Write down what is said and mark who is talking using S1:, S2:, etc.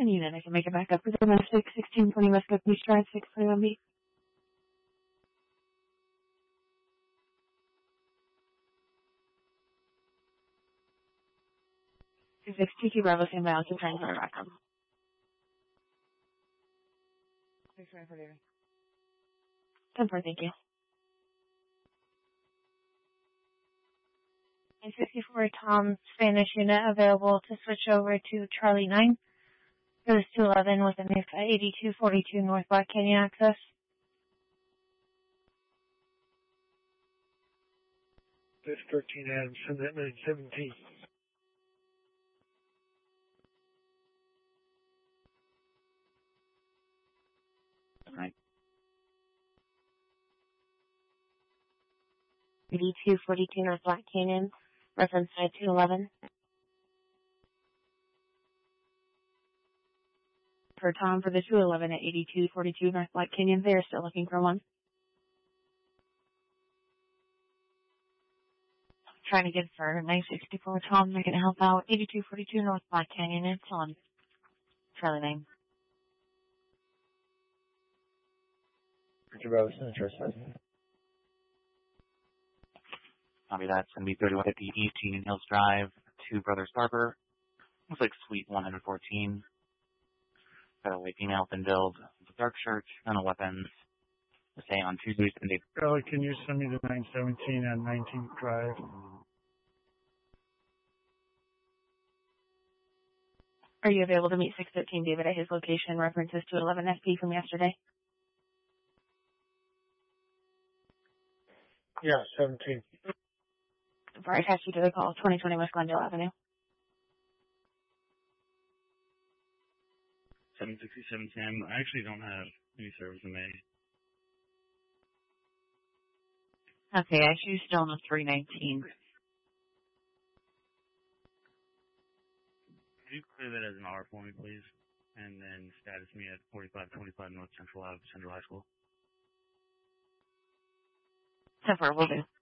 S1: Any unit I can make it back up for domestic 1620 West Coast Beach Drive 621B. 2622 Bravo, stand by. I'll keep trying to back up. 624 David. 10-4, thank you.
S2: 964 Tom, Spanish unit available to switch over to Charlie 9. Goes to 11 with a mix at 8242 North Black Canyon access.
S3: This 13 Adams, send that 917.
S1: Right. 8242 North Black Canyon, reference 9211. For Tom for the 211 at 8242 North Black Canyon, they are still looking for one. Trying to get for 964 Tom, they're going to help out 8242 North Black Canyon. It's on Charlie 9.
S3: Bravo, Senator.
S4: Copy that. It's going to be 3150 East Union Hills Drive, 2 Brothers Barber. Looks like Suite 114. Got a white female, thin build, dark shirt, and weapons. Say on Tuesday, Sunday.
S3: Charlie, can you send me the 917 on 19th Drive?
S1: Are you available to meet 613 David at his location? References to 11 FP from yesterday.
S3: Yeah, 17.
S1: Before I attach you to the call, 2020 West Glendale Avenue.
S5: 767 Sam. I actually don't have any service in May.
S1: Okay, I choose still on the 319.
S5: Could you clear that as an R for me, please? And then status me at 4525 North Central Ave, Central High School.
S1: 10-4, will do.